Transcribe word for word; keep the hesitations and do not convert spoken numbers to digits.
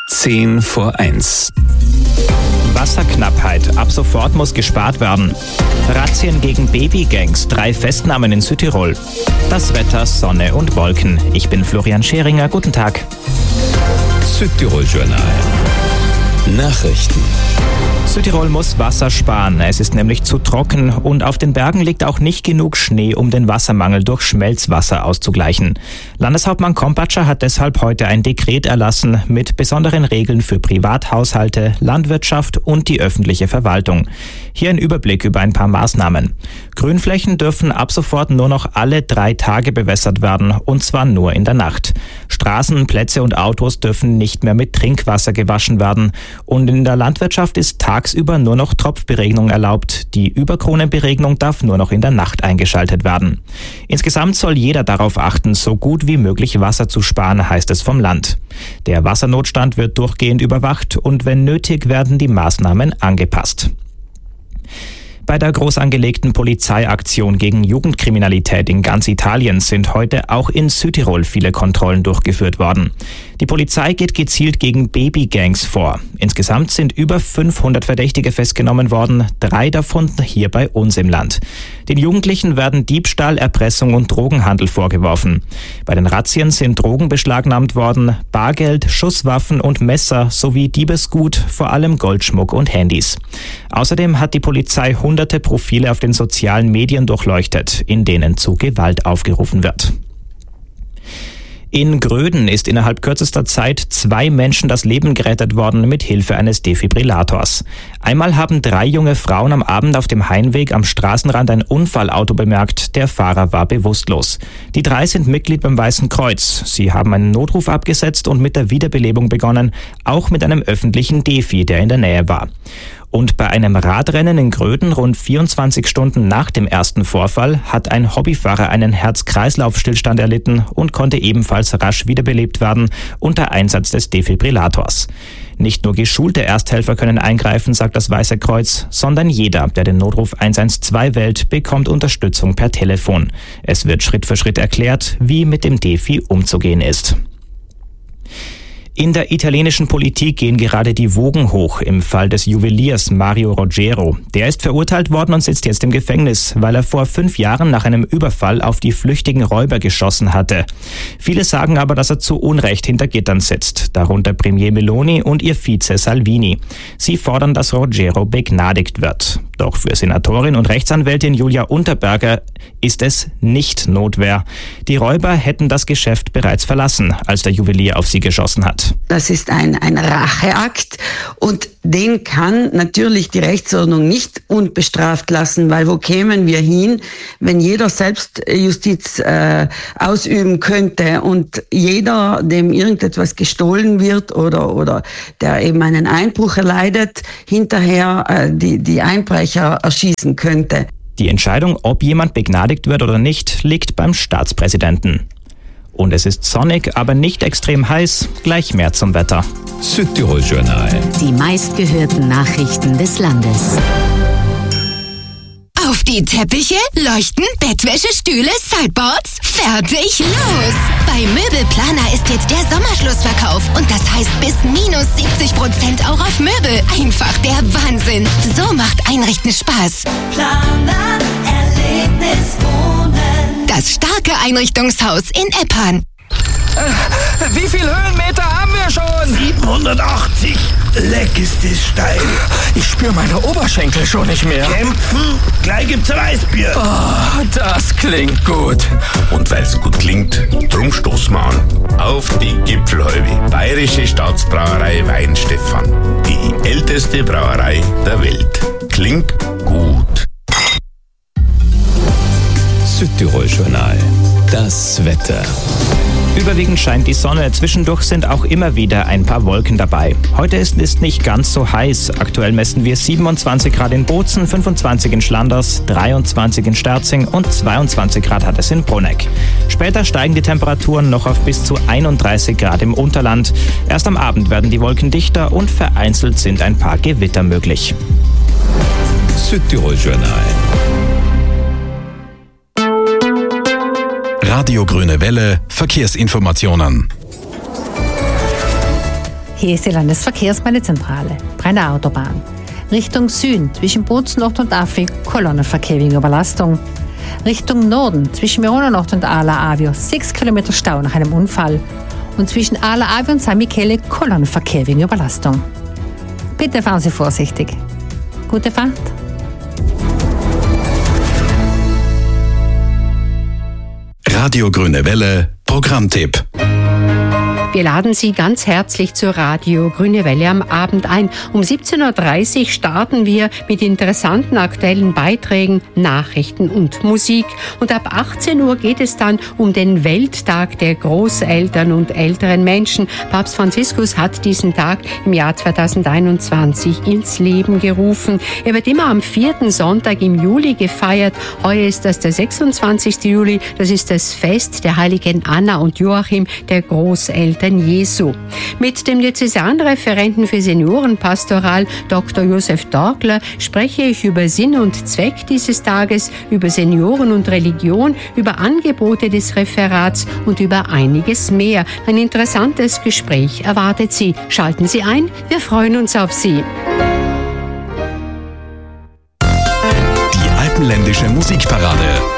Zehn vor eins. Wasserknappheit. Ab sofort muss gespart werden. Razzien gegen Babygangs. Drei Festnahmen in Südtirol. Das Wetter, Sonne und Wolken. Ich bin Florian Scheringer. Guten Tag. Südtirol-Journal. Nachrichten. Südtirol muss Wasser sparen. Es ist nämlich zu trocken und auf den Bergen liegt auch nicht genug Schnee, um den Wassermangel durch Schmelzwasser auszugleichen. Landeshauptmann Kompatscher hat deshalb heute ein Dekret erlassen mit besonderen Regeln für Privathaushalte, Landwirtschaft und die öffentliche Verwaltung. Hier ein Überblick über ein paar Maßnahmen. Grünflächen dürfen ab sofort nur noch alle drei Tage bewässert werden, und zwar nur in der Nacht. Straßen, Plätze und Autos dürfen nicht mehr mit Trinkwasser gewaschen werden. Und in der Landwirtschaft ist tagsüber nur noch Tropfberegnung erlaubt. Die Überkronenberegnung darf nur noch in der Nacht eingeschaltet werden. Insgesamt soll jeder darauf achten, so gut wie möglich Wasser zu sparen, heißt es vom Land. Der Wassernotstand wird durchgehend überwacht und wenn nötig werden die Maßnahmen angepasst. Bei der groß angelegten Polizeiaktion gegen Jugendkriminalität in ganz Italien sind heute auch in Südtirol viele Kontrollen durchgeführt worden. Die Polizei geht gezielt gegen Babygangs vor. Insgesamt sind über fünfhundert Verdächtige festgenommen worden, drei davon hier bei uns im Land. Den Jugendlichen werden Diebstahl, Erpressung und Drogenhandel vorgeworfen. Bei den Razzien sind Drogen beschlagnahmt worden, Bargeld, Schusswaffen und Messer sowie Diebesgut, vor allem Goldschmuck und Handys. Außerdem hat die Polizei hunderte Profile auf den sozialen Medien durchleuchtet, in denen zu Gewalt aufgerufen wird. In Gröden ist innerhalb kürzester Zeit zwei Menschen das Leben gerettet worden mit Hilfe eines Defibrillators. Einmal haben drei junge Frauen am Abend auf dem Heimweg am Straßenrand ein Unfallauto bemerkt. Der Fahrer war bewusstlos. Die drei sind Mitglied beim Weißen Kreuz. Sie haben einen Notruf abgesetzt und mit der Wiederbelebung begonnen, auch mit einem öffentlichen Defi, der in der Nähe war. Und bei einem Radrennen in Gröden rund vierundzwanzig Stunden nach dem ersten Vorfall hat ein Hobbyfahrer einen Herz-Kreislauf-Stillstand erlitten und konnte ebenfalls rasch wiederbelebt werden unter Einsatz des Defibrillators. Nicht nur geschulte Ersthelfer können eingreifen, sagt das Weiße Kreuz, sondern jeder, der den Notruf eins eins zwei wählt, bekommt Unterstützung per Telefon. Es wird Schritt für Schritt erklärt, wie mit dem Defi umzugehen ist. In der italienischen Politik gehen gerade die Wogen hoch im Fall des Juweliers Mario Rogero. Der ist verurteilt worden und sitzt jetzt im Gefängnis, weil er vor fünf Jahren nach einem Überfall auf die flüchtigen Räuber geschossen hatte. Viele sagen aber, dass er zu Unrecht hinter Gittern sitzt, darunter Premier Meloni und ihr Vize Salvini. Sie fordern, dass Rogero begnadigt wird. Doch für Senatorin und Rechtsanwältin Julia Unterberger ist es nicht Notwehr. Die Räuber hätten das Geschäft bereits verlassen, als der Juwelier auf sie geschossen hat. Das ist ein, ein Racheakt und den kann natürlich die Rechtsordnung nicht unbestraft lassen, weil wo kämen wir hin, wenn jeder Selbstjustiz äh, ausüben könnte und jeder, dem irgendetwas gestohlen wird oder, oder der eben einen Einbruch erleidet, hinterher äh, die, die Einbrecher erschießen könnte. Die Entscheidung, ob jemand begnadigt wird oder nicht, liegt beim Staatspräsidenten. Und es ist sonnig, aber nicht extrem heiß. Gleich mehr zum Wetter. Südtirol-Journal. Die meistgehörten Nachrichten des Landes. Auf die Teppiche, Leuchten, Bettwäsche, Stühle, Sideboards. Fertig, los! Bei Möbelplaner ist jetzt der Sommerschlussverkauf. Und das heißt bis minus siebzig Prozent auch auf Möbel. Einfach der Wahnsinn. So macht Einrichten Spaß. Planer Erlebnis Wohnen. Das starke Einrichtungshaus in Eppan. Äh, wie viel Höhenmeter haben wir schon? siebenhundertachtzig. Leck ist es steil. Ich spüre meine Oberschenkel schon nicht mehr. Kämpfen? Gleich gibt's Weißbier. Oh, das klingt gut. Und weil's gut klingt, drum stoßen wir an. Auf die Gipfelhäube. Bayerische Staatsbrauerei Weinstefan. Die älteste Brauerei der Welt. Klingt gut. Südtirol-Journal. Das Wetter. Überwiegend scheint die Sonne, zwischendurch sind auch immer wieder ein paar Wolken dabei. Heute ist es nicht ganz so heiß. Aktuell messen wir siebenundzwanzig Grad in Bozen, fünfundzwanzig in Schlanders, dreiundzwanzig in Sterzing und zweiundzwanzig Grad hat es in Bruneck. Später steigen die Temperaturen noch auf bis zu einunddreißig Grad im Unterland. Erst am Abend werden die Wolken dichter und vereinzelt sind ein paar Gewitter möglich. Südtirol-Journal. Radio Grüne Welle, Verkehrsinformationen. Hier ist die Landesverkehrsmeldezentrale. Brenner Autobahn. Richtung Süden zwischen Bootsnord und Affi Kolonnenverkehr wegen Überlastung. Richtung Norden zwischen Mironenort und Ala Avio sechs Kilometer Stau nach einem Unfall. Und zwischen Ala Avio und San Michele Kolonnenverkehr wegen Überlastung. Bitte fahren Sie vorsichtig. Gute Fahrt. Radio Grüne Welle, Programmtipp. Wir laden Sie ganz herzlich zur Radio Grüne Welle am Abend ein. Um siebzehn Uhr dreißig starten wir mit interessanten aktuellen Beiträgen, Nachrichten und Musik. Und ab achtzehn Uhr geht es dann um den Welttag der Großeltern und älteren Menschen. Papst Franziskus hat diesen Tag im Jahr zweitausendeinundzwanzig ins Leben gerufen. Er wird immer am vierten Sonntag im Juli gefeiert. Heuer ist das der sechsundzwanzigste Juli. Das ist das Fest der heiligen Anna und Joachim, der Großeltern Jesu. Mit dem Diözesanreferenten für Seniorenpastoral Doktor Josef Dorkler spreche ich über Sinn und Zweck dieses Tages, über Senioren und Religion, über Angebote des Referats und über einiges mehr. Ein interessantes Gespräch erwartet Sie. Schalten Sie ein, wir freuen uns auf Sie. Die Alpenländische Musikparade.